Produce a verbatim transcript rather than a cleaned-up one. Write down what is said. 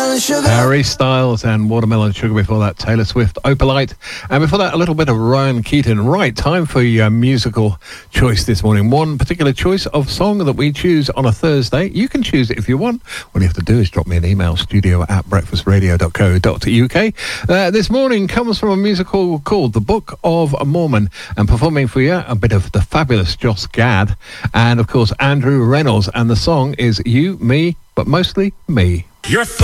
watermelon sugar. Harry Styles and Watermelon Sugar. Before that, Taylor Swift, Opalite. And before that, a little bit of Ryan Keaton. Right, time for your musical choice this morning. One particular choice of song that we choose on a Thursday. You can choose it if you want. All you have to do is drop me an email, studio at breakfast radio dot co dot uk. Uh, this morning comes from a musical called The Book of Mormon. And performing for you, a bit of the fabulous Joss Gad. And, of course, Andrew Reynolds. And the song is You, Me, but mostly Me. You're